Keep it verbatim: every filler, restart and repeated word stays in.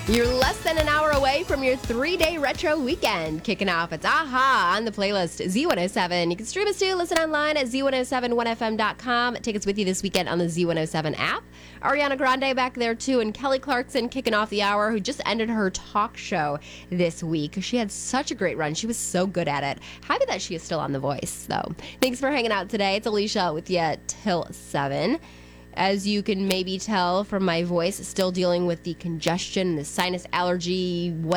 You're less than an hour away from your three-day retro weekend. Kicking off, it's a-ha on the playlist, Z one oh seven. You can stream us too, listen online at Z one oh seven one F M dot com. Take us with you this weekend on the Z one oh seven app. Ariana Grande back there too, and Kelly Clarkson kicking off the hour, who just ended her talk show this week. She had such a great run. She was so good at it. Happy that she is still on The Voice, though. Thanks for hanging out today. It's Alicia with you till seven. As you can maybe tell from my voice, still dealing with the congestion, the sinus allergy,